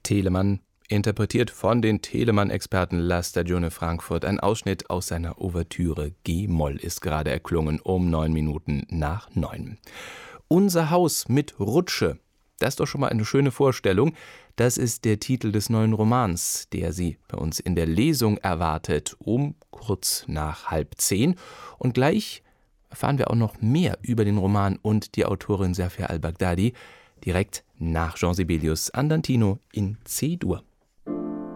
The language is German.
Telemann, interpretiert von den Telemann-Experten La Stagione Frankfurt. Ein Ausschnitt aus seiner Ouvertüre G-Moll ist gerade erklungen um 9:09. Unser Haus mit Rutsche. Das ist doch schon mal eine schöne Vorstellung. Das ist der Titel des neuen Romans, der Sie bei uns in der Lesung erwartet, um kurz nach 9:30. Und gleich erfahren wir auch noch mehr über den Roman und die Autorin Safia al-Baghdadi, direkt nach Jean Sibelius Andantino in C-Dur.